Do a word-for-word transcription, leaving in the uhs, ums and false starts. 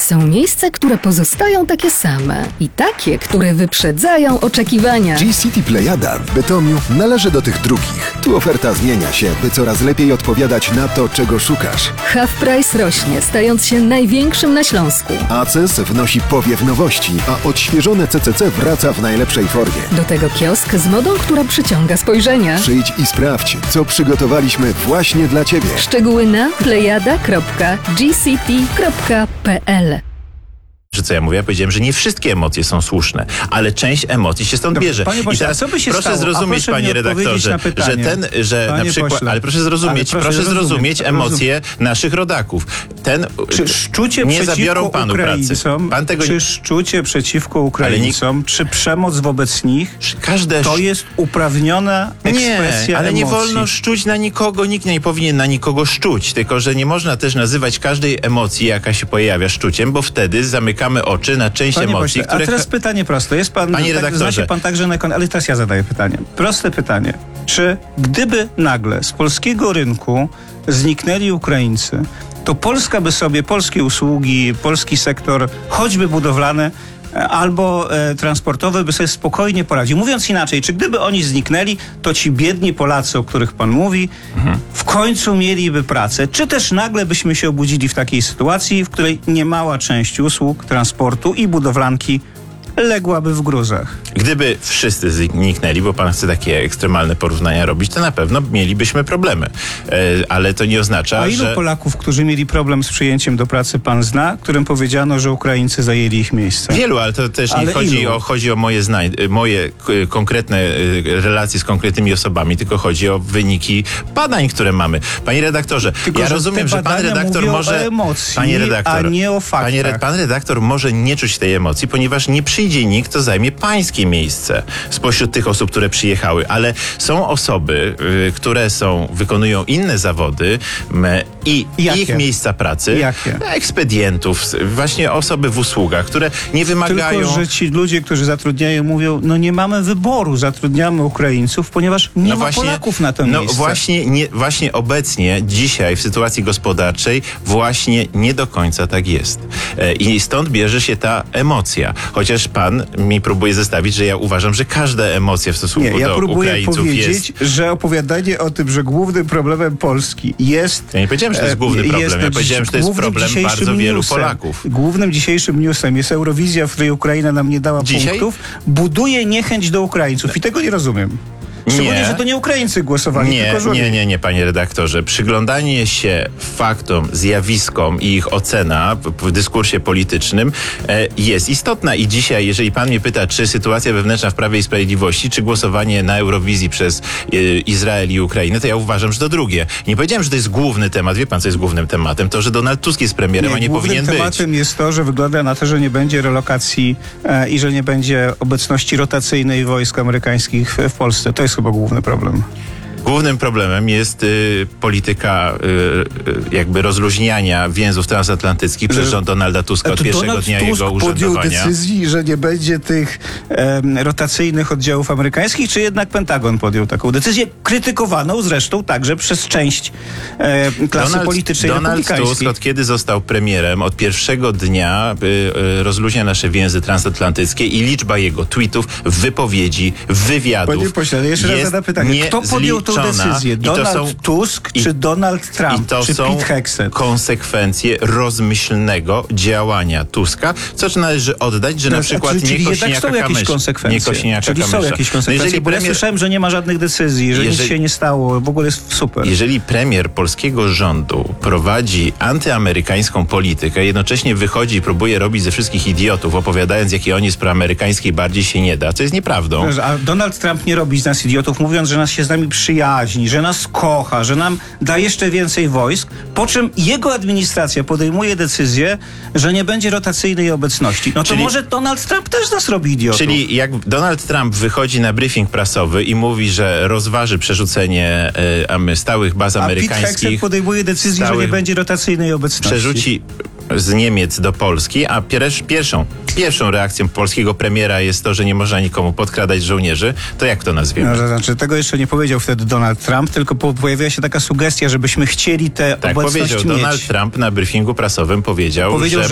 Są miejsca, które pozostają takie same i takie, które wyprzedzają oczekiwania. G-City Plejada w Bytomiu należy do tych drugich. Tu oferta zmienia się, by coraz lepiej odpowiadać na to, czego szukasz. Half Price rośnie, stając się największym na Śląsku. A C E S wnosi powiew nowości, a odświeżone C C C wraca w najlepszej formie. Do tego kiosk z modą, która przyciąga spojrzenia. Przyjdź i sprawdź, co przygotowaliśmy właśnie dla Ciebie. Szczegóły na plejada kropka g c t kropka p l. Że co ja mówię? Ja powiedziałem, że nie wszystkie emocje są słuszne, ale część emocji się stąd Dobrze, bierze. panie pośle, I teraz a co by się proszę stało? zrozumieć, proszę panie redaktorze, na że ten, że panie na przykład, pośle, ale proszę zrozumieć, ale proszę, proszę zrozumieć zrozumieć, emocje naszych rodaków. Ten, czy szczucie nie przeciwko zabiorą panu Ukraińcom, pracy. Pan tego czy nie... szczucie przeciwko Ukraińcom, nie... czy przemoc wobec nich, Każde... to jest uprawniona ekspresja Nie, ale emocji. nie wolno szczuć na nikogo, nikt nie powinien na nikogo szczuć, tylko że nie można też nazywać każdej emocji, jaka się pojawia, szczuciem, bo wtedy zamykamy oczy na część Panie emocji, pośle, które... A teraz pytanie proste. Jest pan, Panie tak, redaktorze. zna się pan także na ekonomię, ale teraz ja zadaję pytanie. Proste pytanie. Czy gdyby nagle z polskiego rynku zniknęli Ukraińcy, to Polska by sobie, polskie usługi, polski sektor, choćby budowlany, albo e, transportowy by sobie spokojnie poradził. Mówiąc inaczej, czy gdyby oni zniknęli, to ci biedni Polacy, o których pan mówi, mhm. w końcu mieliby pracę? Czy też nagle byśmy się obudzili w takiej sytuacji, w której niemała część usług, transportu i budowlanki ległaby w gruzach? Gdyby wszyscy zniknęli, bo pan chce takie ekstremalne porównania robić, to na pewno mielibyśmy problemy. E, ale to nie oznacza, A ilu że... Polaków, którzy mieli problem z przyjęciem do pracy, pan zna, którym powiedziano, że Ukraińcy zajęli ich miejsce? Wielu, ale to też ale nie chodzi ilu? o, chodzi o moje, zna, moje konkretne relacje z konkretnymi osobami, tylko chodzi o wyniki badań, które mamy. Panie redaktorze, tylko, ja że rozumiem, że pan redaktor może... o emocji, panie redaktor, a nie o faktach. Panie, pan redaktor może nie czuć tej emocji, ponieważ nie przyjdzie nikt, kto zajmie pańskie miejsce spośród tych osób, które przyjechały, ale są osoby, y, które są, wykonują inne zawody m, i Jakie? ich miejsca pracy, Jakie? ekspedientów, właśnie osoby w usługach, które nie wymagają... Tylko, że ci ludzie, którzy zatrudniają, mówią, no nie mamy wyboru, zatrudniamy Ukraińców, ponieważ nie no ma właśnie, Polaków na to no miejsce. Właśnie, nie, właśnie obecnie, dzisiaj w sytuacji gospodarczej właśnie nie do końca tak jest. E, I stąd bierze się ta emocja. Chociaż pan mi próbuje zestawić, że ja uważam, że każda emocja w stosunku nie, ja do próbuję Ukraińców powiedzieć, jest... że opowiadanie o tym, że głównym problemem Polski jest... Ja nie powiedziałem, że to jest główny problem. Jest, ja powiedziałem, że to jest problem bardzo wielu newsem, Polaków. Głównym dzisiejszym newsem jest Eurowizja, w której Ukraina nam nie dała Dzisiaj? punktów. Buduje niechęć do Ukraińców i tego nie rozumiem. Szczególnie, Nie. że to nie Ukraińcy głosowali, Nie, tylko żołnierze. nie, nie, nie, panie redaktorze. Przyglądanie się faktom, zjawiskom i ich ocena w, w dyskursie politycznym e, jest istotna. I dzisiaj, jeżeli pan mnie pyta, czy sytuacja wewnętrzna w Prawie i Sprawiedliwości, czy głosowanie na Eurowizji przez e, Izrael i Ukrainę, to ja uważam, że to drugie. Nie powiedziałem, że to jest główny temat. Wie pan, co jest głównym tematem? To, że Donald Tusk jest premierem, nie, a nie powinien być. Głównym tematem jest to, że wygląda na to, że nie będzie relokacji e, i że nie będzie obecności rotacyjnej wojsk amerykańskich w, w Polsce. To jest chyba główny problem. Głównym problemem jest y, polityka y, jakby rozluźniania więzów transatlantyckich przez rząd Donalda Tuska od pierwszego Donald dnia Tusk jego podjął urzędowania. decyzji, że nie będzie tych em, rotacyjnych oddziałów amerykańskich, czy jednak Pentagon podjął taką decyzję, krytykowaną zresztą także przez część e, klasy Donald, politycznej Donald republikańskiej. Tusk, od kiedy został premierem, od pierwszego dnia y, y, rozluźnia nasze więzy transatlantyckie i liczba jego tweetów, wypowiedzi, wywiadów. Panie pośle, jeszcze raz zadam pytanie. Kto podjął tą decyzję? Donald są, Tusk i, czy Donald Trump? I to czy są Pete Hegseth? konsekwencje rozmyślnego działania Tuska, co należy oddać, że No, na przykład czyli nie jednak Kośniaka są jakieś Kamysza. konsekwencje. Nie Kośniaka czyli Kamysza. są jakieś konsekwencje, no bo premier, ja słyszałem, że nie ma żadnych decyzji, że jeżeli, nic się nie stało, w ogóle jest super. Jeżeli premier polskiego rządu prowadzi antyamerykańską politykę, jednocześnie wychodzi i próbuje robić ze wszystkich idiotów, opowiadając, jaki on jest proamerykański i bardziej się nie da, co jest nieprawdą. A Donald Trump nie robi z nas idiotów, mówiąc, że nas się z nami przyjaźni, że nas kocha, że nam da jeszcze więcej wojsk, po czym jego administracja podejmuje decyzję, że nie będzie rotacyjnej obecności. No to Czyli, może Donald Trump też nas robi idiotów. Czyli jak Donald Trump wychodzi na briefing prasowy i mówi, że rozważy przerzucenie y, stałych baz A amerykańskich... Pete Hegseth podejmuje decyzję, stałych, że nie będzie rotacyjnej obecności. Przerzuci z Niemiec do Polski, a pier- pierwszą, pierwszą reakcją polskiego premiera jest to, że nie można nikomu podkradać żołnierzy, to jak to nazwiemy? No, to znaczy, tego jeszcze nie powiedział wtedy Donald Trump, tylko po- pojawiła się taka sugestia, żebyśmy chcieli te Tak obecności powiedział. mieć. Donald Trump na briefingu prasowym powiedział, Powiedział, że